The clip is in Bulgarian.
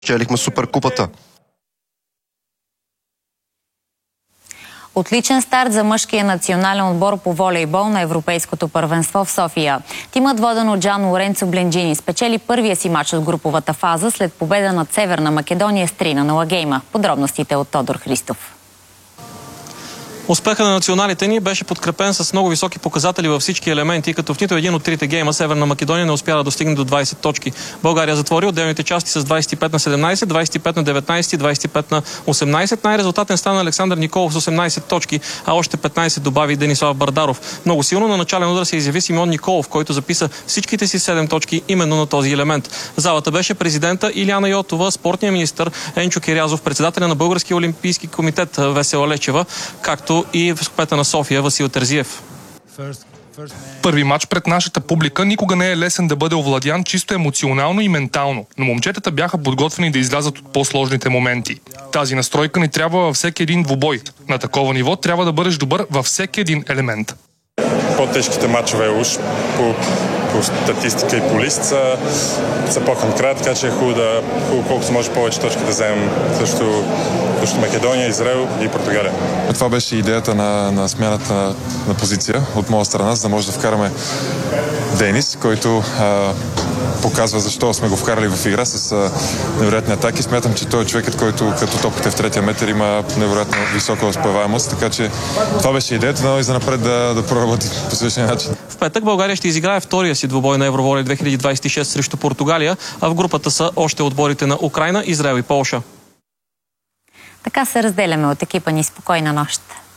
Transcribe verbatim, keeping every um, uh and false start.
Челихме Суперкупата. Отличен старт за мъжкия национален отбор по волейбол на Европейското първенство в София. Тимът, воден от Джан Лоренцо Бленджини, спечели първия си мач от груповата фаза след победа над Северна Македония с три на нула гейма. Подробностите от Тодор Христов. Успехът на националите ни беше подкрепен с много високи показатели във всички елементи, като в нито един от трите гейма Северна Македония не успя да достигне до двайсет точки. България затвори отделните части с двайсет и пет на седемнайсет, двайсет и пет на деветнайсет и двайсет и пет на осемнайсет. Най-резултатен стана Александър Николов с осемнайсет точки, а още петнайсет добави Денислав Бардаров. Много силно на начален удар се изяви Симеон Николов, който записа всичките си седем точки именно на този елемент. В залата беше президента Илияна Йотова, спортния министър Енчо Кирязов, председателя на Българския олимпийски комитет Весела Лечева, както и в скопета на София Васил Терзиев. Първи мач пред нашата публика никога не е лесен да бъде овладян чисто емоционално и ментално, но момчетата бяха подготвени да излязат от по-сложните моменти. Тази настройка ни трябва във всеки един двубой. На такова ниво трябва да бъдеш добър във всеки един елемент. По-тежките мачове уж по, по статистика и по лист са, са по-към края, така че е хубаво да хубаво колкото може повече точки да вземем също, също Македония, Израел и Португалия. Това беше идеята на, на смяната на, на позиция от моя страна, за да може да вкараме Денис, който а, показва защо сме го вкарали в игра с а, невероятни атаки. Смятам, че той е човекът, който като топките в третия метър има невероятно висока успеваемост, така че това беше идеята, но и за напред да, да проработи по същия начин. В петък България ще изиграе втория си двубой на Евроволей две хиляди двайсет и шест срещу Португалия, а в групата са още отборите на Украйна, Израел и Полша. Така се разделяме от екипа ни. Спокойна нощ!